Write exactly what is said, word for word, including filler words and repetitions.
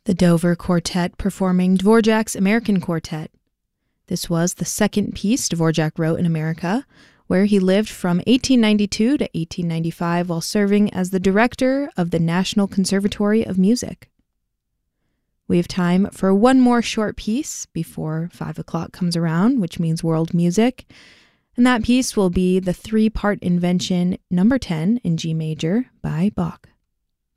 The Dover Quartet performing Dvorak's American Quartet. This was the second piece Dvorak wrote in America, where he lived from eighteen ninety-two to eighteen ninety-five while serving as the director of the National Conservatory of Music. We have time for one more short piece before five o'clock comes around, which means world music, and that piece will be the three-part invention number ten in G major by Bach.